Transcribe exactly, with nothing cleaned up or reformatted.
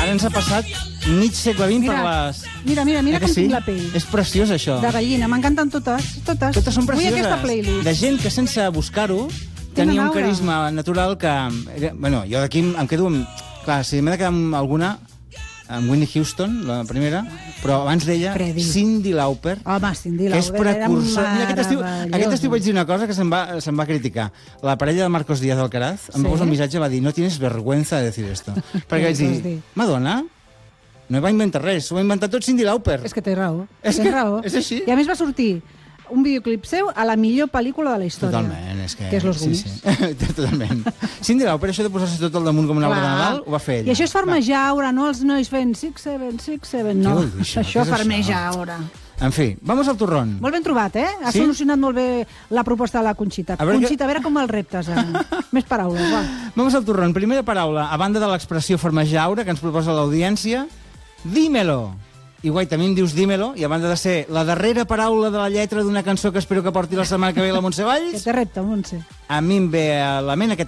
ara ens ha passat mig segle vint per les... Mira, mira, mira eh com sí? tinc la pell. És preciós, això. De gallina, m'encanten totes, totes. Totes són precioses. Vull aquesta playlist. De gent que sense buscar-ho tenia un aura. carisma natural que... Bueno, jo d'aquí em quedo amb... Clar, si m'he de quedar amb alguna, amb Whitney Houston, la primera, però abans d'ella, Cyndi Lauper, Home, Cyndi que és Lauper era precursor. Mira, aquest estiu, meravellosa. aquest estiu vaig dir una cosa que se'm va, se'm va criticar. La parella de Marcos Díaz Alcaraz em va Sí? posar un missatge i va dir no tienes vergüenza de decir esto. Perquè vaig Què vas dir, dir? Madonna, no va inventar res, ho va inventar tot Cyndi Lauper. És que té raó. És té que raó. és així. I a més va sortir un videoclip seu a la millor pel·lícula de la història. Totalment, és que... Que és Los sí, Goonies. sí. Totalment. Cyndi Lauper, això de posar-se tot al damunt com un arbre de Nadal, ho va fer ella. I això és farmejaure, no els nois fent six seven, six seven, no. Què vol dir això? Això Què és farmejaure. En fi, vamos al turrón. Molt ben trobat, eh? Ha Sí? solucionat molt bé la proposta de la Conxita. A veure Conxita, a veure com el reptes. Eh? Més paraules, va. Vamos al turrón. Primera paraula, a banda de l'expressió farmejaure que ens proposa l'audiència, dímelo. I guai, també em dius dímelo, i a banda de ser la darrera paraula de la lletra d'una cançó que espero que porti la setmana que ve la Montse Que Valls, té repte, Montse. a mi em ve a la ment aquest